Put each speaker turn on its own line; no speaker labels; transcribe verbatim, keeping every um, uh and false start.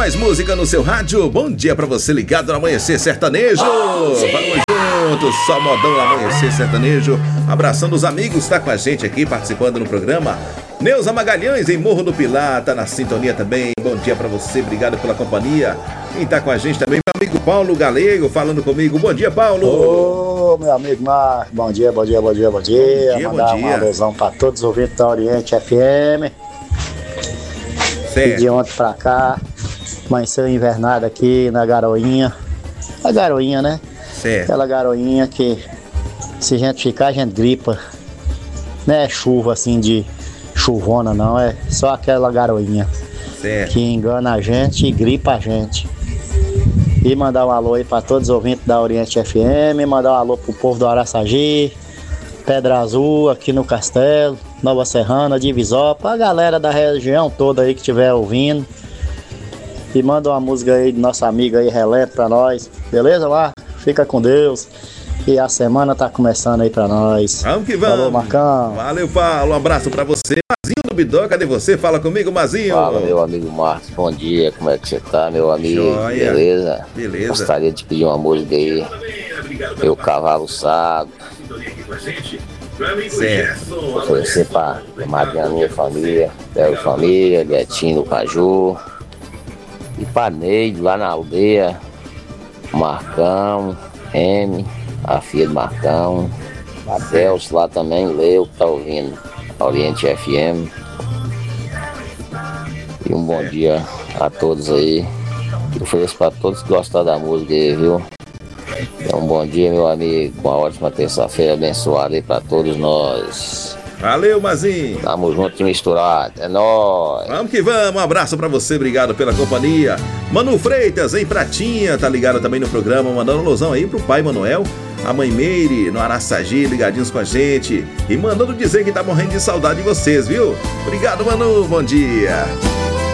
mais música no seu rádio. Bom dia pra você ligado no Amanhecer Sertanejo. Vamos juntos, só modão no Amanhecer Sertanejo. Abraçando os amigos, tá com a gente aqui participando no programa. Neuza Magalhães em Morro do Pilar, tá na sintonia também. Bom dia pra você, obrigado pela companhia. Quem tá com a gente também, meu amigo Paulo Galego, falando comigo. Bom dia, Paulo.
Ô, meu amigo Marcos, bom dia, bom dia, bom dia, bom dia.
Bom dia,
Mandar
bom dia.
um alusão pra todos os ouvintes da Oriente F M.
Certo.
E de ontem pra cá, amanheceu invernada aqui na garoinha. A garoinha, né?
Certo.
Aquela garoinha que, se a gente ficar, a gente gripa. Não é chuva assim de chuvona, não. É só aquela garoinha
Certo.
que engana a gente e gripa a gente. E mandar um alô aí pra todos os ouvintes da Oriente F M. Mandar um alô pro povo do Araçagi, Pedra Azul, aqui no Castelo, Nova Serrana, Divisópolis, pra galera da região toda aí que estiver ouvindo. E manda uma música aí do nosso amigo aí, Relento, pra nós. Beleza, lá? Fica com Deus. E a semana tá começando aí pra nós.
Vamos que vamos.
Falou, Marcão.
Valeu, Paulo. Um abraço pra você. Mazinho do Bidó, cadê você? Fala comigo, Mazinho.
Fala, meu amigo Marcos. Bom dia. Como é que você tá, meu amigo?
Joia.
Beleza?
Beleza.
Gostaria de pedir uma música aí. Meu cavalo sabe.
Certo.
Oferecer pra madrinha minha família, Belo Família, Betinho do Caju. E pra Neide, lá na aldeia. Marcão, M, a filha do Marcão. A Delcio lá também, Leo, que tá ouvindo a Oriente F M. E um bom dia a todos aí. Eu ofereço pra todos que gostam da música aí, viu? Então, um bom dia, meu amigo. Uma ótima terça-feira abençoada aí pra todos nós.
Valeu, Mazinho.
Tamo junto e misturado. É nóis.
Vamos que vamos, um abraço pra você, obrigado pela companhia. Manu Freitas, em Pratinha, tá ligado também no programa, mandando um alusão aí pro pai Manuel, a mãe Meire, no Araçagi, ligadinhos com a gente. E mandando dizer que tá morrendo de saudade de vocês, viu? Obrigado, Manu, bom dia.